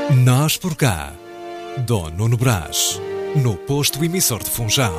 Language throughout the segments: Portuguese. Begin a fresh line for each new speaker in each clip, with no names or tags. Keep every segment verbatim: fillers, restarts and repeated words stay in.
Nós por cá, Dom Nuno Brás, no posto emissor de Funchal.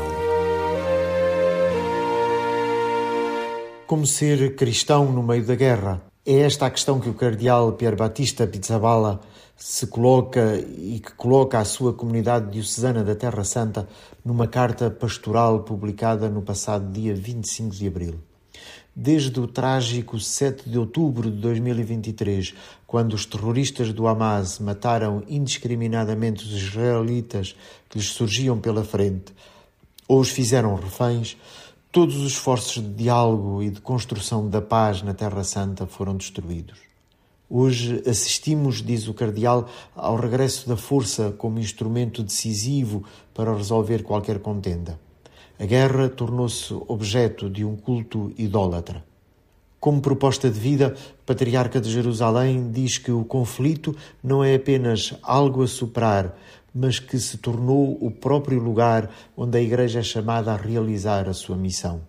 Como ser cristão no meio da guerra? É esta a questão que o cardeal Pier Battista Pizzaballa se coloca e que coloca à sua comunidade diocesana da Terra Santa numa carta pastoral publicada no passado dia vinte e cinco de abril. Desde o trágico sete de outubro de dois mil e vinte e três, quando os terroristas do Hamas mataram indiscriminadamente os israelitas que lhes surgiam pela frente ou os fizeram reféns, todos os esforços de diálogo e de construção da paz na Terra Santa foram destruídos. Hoje assistimos, diz o cardeal, ao regresso da força como instrumento decisivo para resolver qualquer contenda. A guerra tornou-se objeto de um culto idólatra. Como proposta de vida, o Patriarca de Jerusalém diz que o conflito não é apenas algo a superar, mas que se tornou o próprio lugar onde a Igreja é chamada a realizar a sua missão.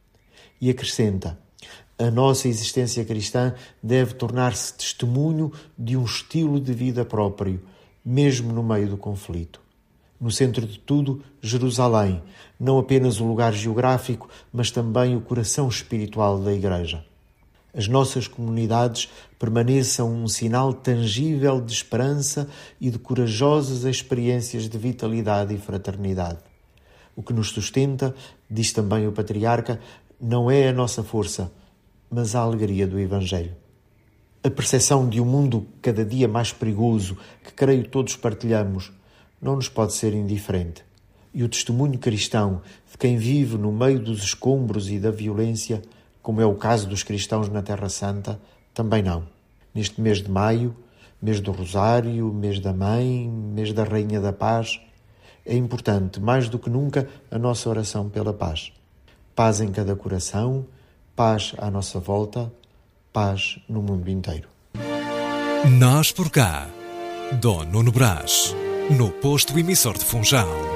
E acrescenta: a nossa existência cristã deve tornar-se testemunho de um estilo de vida próprio, mesmo no meio do conflito. No centro de tudo, Jerusalém, não apenas o lugar geográfico, mas também o coração espiritual da Igreja. As nossas comunidades permaneçam um sinal tangível de esperança e de corajosas experiências de vitalidade e fraternidade. O que nos sustenta, diz também o Patriarca, não é a nossa força, mas a alegria do Evangelho. A percepção de um mundo cada dia mais perigoso, que creio todos partilhamos, não nos pode ser indiferente. E o testemunho cristão de quem vive no meio dos escombros e da violência, como é o caso dos cristãos na Terra Santa, também não. Neste mês de maio, mês do Rosário, mês da Mãe, mês da Rainha da Paz, é importante, mais do que nunca, a nossa oração pela paz. Paz em cada coração, paz à nossa volta, paz no mundo inteiro.
Nós por cá, Dom Nuno Brás, no posto emissor de Funchal.